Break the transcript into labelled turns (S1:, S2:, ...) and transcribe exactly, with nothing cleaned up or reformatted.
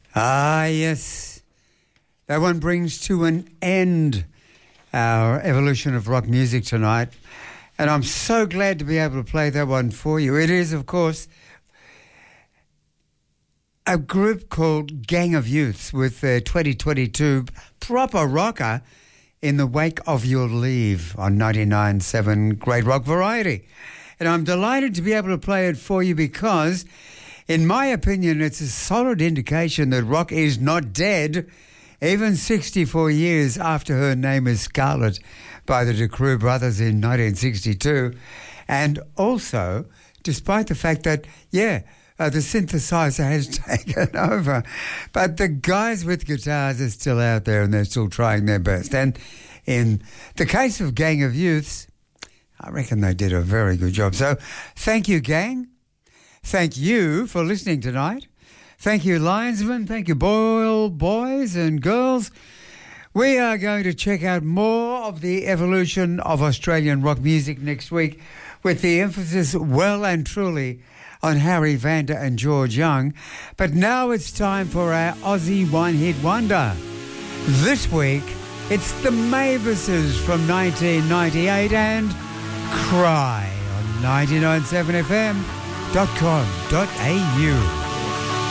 S1: Ah, yes. That one brings to an end our evolution of rock music tonight. And I'm so glad to be able to play that one for you. It is, of course, a group called Gang of Youths with their twenty twenty-two proper rocker In the Wake of Your Leave on ninety-nine point seven Great Rock Variety. And I'm delighted to be able to play it for you because, in my opinion, it's a solid indication that rock is not dead, even sixty-four years after her name is Scarlet by the DeCrew Brothers in nineteen sixty-two. And also, despite the fact that, yeah, uh, the synthesizer has taken over, but the guys with guitars are still out there and they're still trying their best. And in the case of Gang of Youths, I reckon they did a very good job. So thank you, gang. Thank you for listening tonight. Thank you, Linesman. Thank you, Boyle boys and girls. We are going to check out more of the evolution of Australian rock music next week with the emphasis well and truly on Harry Vanda and George Young. But now it's time for our Aussie one-hit wonder. This week, it's the Mavises from nineteen ninety-eight and Cry on ninety-nine point seven F M dot com dot A U.